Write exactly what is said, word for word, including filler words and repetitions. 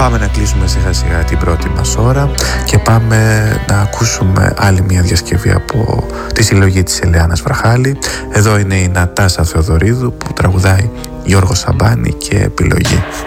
Πάμε να κλείσουμε σιγά σιγά την πρώτη μας ώρα και πάμε να ακούσουμε άλλη μια διασκευή από τη συλλογή της Ελεάνας Βραχάλη. Εδώ είναι η Νατάσα Θεοδωρίδου που τραγουδάει Γιώργο Σαμπάνη και Επιλογή.